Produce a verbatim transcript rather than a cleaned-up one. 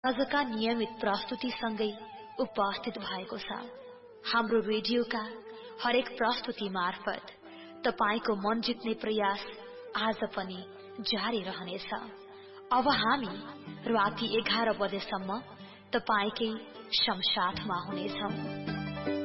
आजका नियमित प्रस्तुतिसँगै उपस्थित भएको छ। हाम्रो रेडियोका हरेक प्रस्तुति मार्फत तपाईको मन जित्ने प्रयास आज पनि जारी रहनेछ। अब हामी राति एघार बजेसम्म तपाईकै समसाथमा हुनेछौं।